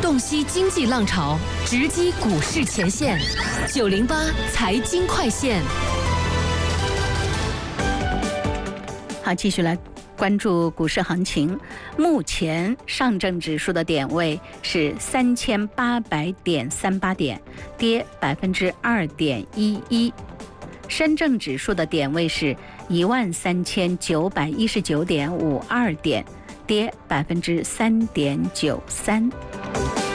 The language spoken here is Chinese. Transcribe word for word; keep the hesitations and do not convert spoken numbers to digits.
洞悉经济浪潮，直击股市前线。九零八财经快线。 好，继续来关注股市行情。目前上证指数的点位是三千八百点三八点，跌百分之二点一一。深证指数的点位是一万三千九百一十九点五二点，跌百分之三点九三。